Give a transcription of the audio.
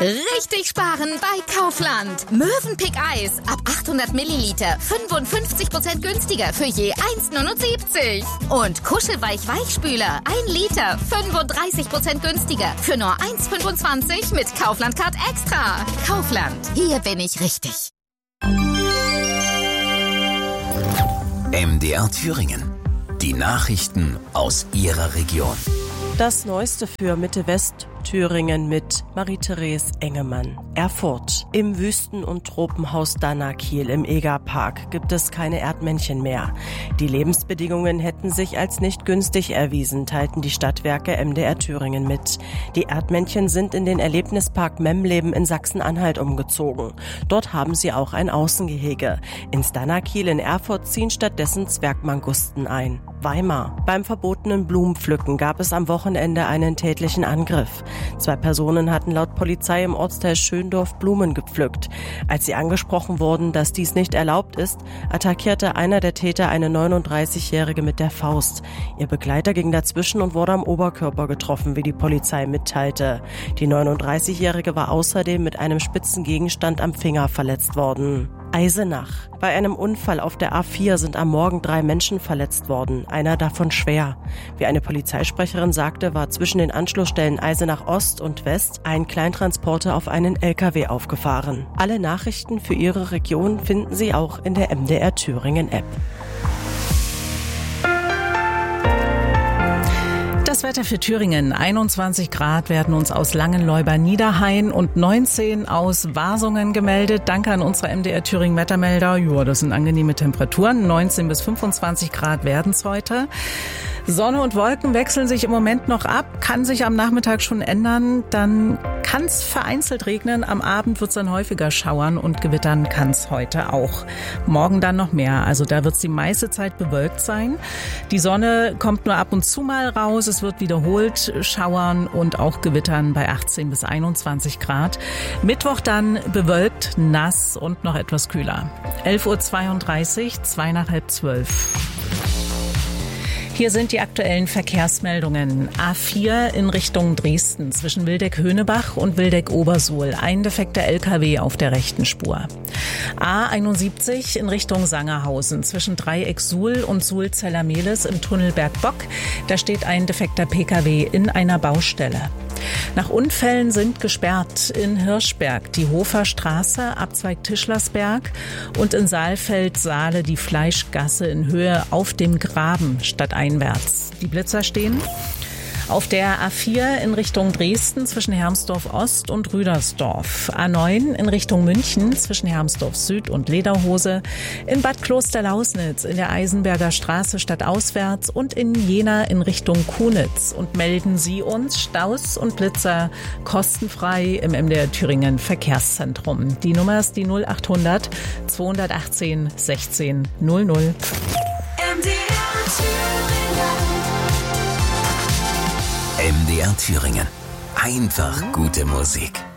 Richtig sparen bei Kaufland. Mövenpick Eis ab 800 Milliliter 55% günstiger für je 1,79. Und Kuschelweich Weichspüler 1 Liter 35% günstiger für nur 1,25 mit Kaufland Card Extra. Kaufland, hier bin ich richtig. MDR Thüringen. Die Nachrichten aus Ihrer Region. Das Neueste für Mitte-West-Thüringen mit Marie-Therese Engemann. Erfurt. Im Wüsten- und Tropenhaus Dannakiel im Egerpark gibt es keine Erdmännchen mehr. Die Lebensbedingungen hätten sich als nicht günstig erwiesen, teilten die Stadtwerke MDR Thüringen mit. Die Erdmännchen sind in den Erlebnispark Memleben in Sachsen-Anhalt umgezogen. Dort haben sie auch ein Außengehege. Ins Dannakiel in Erfurt ziehen stattdessen Zwergmangusten ein. Weimar. Beim verbotenen Blumenpflücken gab es am Wochenende einen tätlichen Angriff. 2 Personen hatten laut Polizei im Ortsteil Schöndorf Blumen gepflückt. Als sie angesprochen wurden, dass dies nicht erlaubt ist, attackierte einer der Täter eine 39-Jährige mit der Faust. Ihr Begleiter ging dazwischen und wurde am Oberkörper getroffen, wie die Polizei mitteilte. Die 39-Jährige war außerdem mit einem spitzen Gegenstand am Finger verletzt worden. Eisenach. Bei einem Unfall auf der A4 sind am Morgen 3 Menschen verletzt worden, einer davon schwer. Wie eine Polizeisprecherin sagte, war zwischen den Anschlussstellen Eisenach Ost und West ein Kleintransporter auf einen LKW aufgefahren. Alle Nachrichten für Ihre Region finden Sie auch in der MDR Thüringen App. Das Wetter für Thüringen. 21 Grad werden uns aus Langenleuber-Niederhain und 19 aus Wasungen gemeldet. Danke an unsere MDR Thüringen Wettermelder. Ja, das sind angenehme Temperaturen. 19 bis 25 Grad werden es heute. Sonne und Wolken wechseln sich im Moment noch ab, kann sich am Nachmittag schon ändern. Dann kann es vereinzelt regnen. Am Abend wird es dann häufiger schauern und gewittern kann es heute auch. Morgen dann noch mehr. Also da wird es die meiste Zeit bewölkt sein. Die Sonne kommt nur ab und zu mal raus. Es wird wiederholt schauern und auch gewittern bei 18 bis 21 Grad. Mittwoch dann bewölkt, nass und noch etwas kühler. 11:32 Uhr, 2 nach halb 12. Hier sind die aktuellen Verkehrsmeldungen. A4 in Richtung Dresden zwischen Wildeck-Höhnebach und Wildeck-Obersuhl. Ein defekter LKW auf der rechten Spur. A71 in Richtung Sangerhausen zwischen Dreieck Suhl und Suhl-Zellermehlis im Tunnel Bergbock. Da steht ein defekter PKW in einer Baustelle. Nach Unfällen sind gesperrt in Hirschberg die Hofer Straße, Abzweig Tischlersberg und in Saalfeld-Saale die Fleischgasse in Höhe auf dem Graben stadteinwärts. Die Blitzer stehen. Auf der A4 in Richtung Dresden zwischen Hermsdorf Ost und Rüdersdorf. A9 in Richtung München zwischen Hermsdorf Süd und Lederhose. In Bad Klosterlausnitz in der Eisenberger Straße stadtauswärts und in Jena in Richtung Kunitz. Und melden Sie uns Staus und Blitzer kostenfrei im MDR Thüringen Verkehrszentrum. Die Nummer ist die 0800 218 16 00. MDR Thüringen. Einfach gute Musik.